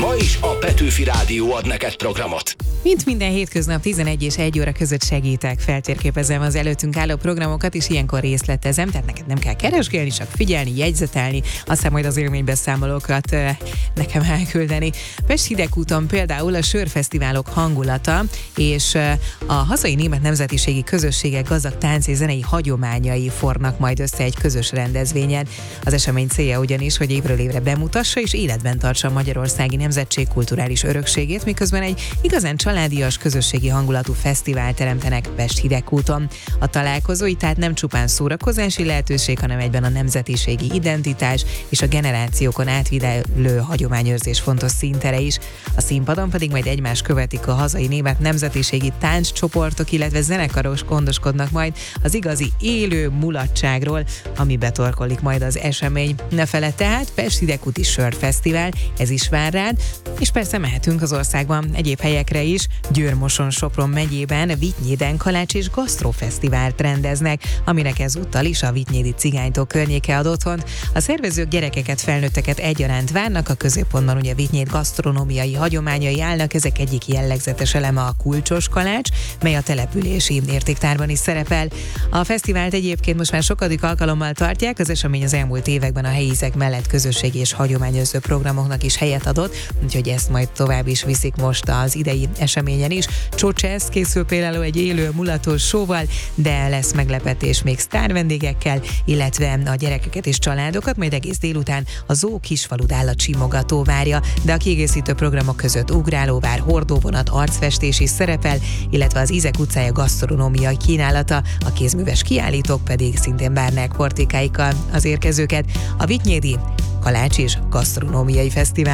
Ma is a Petőfi Rádió ad neked programot. Mint minden hétköznap 11 és 1 óra között segítek, feltérképezem az előttünk álló programokat, és ilyenkor részletezem, tehát neked nem kell keresgélni, csak figyelni, jegyzetelni, aztán majd az élménybeszámolókat nekem elküldeni. Pest-Hidegkúton például a sörfesztiválok hangulata, és a hazai német nemzetiségi közösségek gazdag tánc és zenei hagyományai fornak majd össze egy közös rendezvényen. Az esemény célja ugyanis, hogy évről évre bemutassa és életben tartsa a magyarországi nemzetség kulturális örökségét, miközben egy igazán családias, közösségi hangulatú fesztivál teremtenek Pest-Hidegkúton. A találkozói tehát nem csupán szórakozási lehetőség, hanem egyben a nemzetiségi identitás és a generációkon átvidelő hagyományőrzés fontos színtere is. A színpadon pedig majd egymást követik a hazai német nemzetiségi tánccsoportok, illetve zenekarok gondoskodnak majd az igazi élő mulatságról, ami betorkolik majd az esemény. Ne feledd tehát, Pest-Hidegkúti Sörfesztivál, ez is vár rád, és persze mehetünk az országban egyéb helyekre is. Győr-Moson-Sopron megyében Vitynéden kalács és gasztrofesztivált rendeznek, aminek ezúttal is a vitynédi cigánytó környéke ad otthont. A szervezők gyerekeket, felnőtteket egyaránt várnak, a középpontban ugye Vitynéd gasztronómiai hagyományai állnak, ezek egyik jellegzetes eleme a kulcsos kalács, mely a települési értéktárban is szerepel. A fesztivált egyébként most már sokadik alkalommal tartják, az esemény az elmúlt években a helyi ízek mellett közösségi és hagyományőrző programoknak is helyet adott, úgyhogy ezt majd tovább is viszik most az idei eseményen is. Csocsesz készül például egy élő mulatos showval, de lesz meglepetés még sztárvendégekkel, illetve a gyerekeket és családokat majd egész délután a Zoo Kisfalud állatsimogató várja, de a kiegészítő programok között ugrálóvár, hordóvonat, arcfestés is szerepel, illetve az Ízek utcája gasztronómiai kínálata, a kézműves kiállítók pedig szintén várnák portékáikkal az érkezőket. A vitynédi kalács és gasztronómiai fesztivál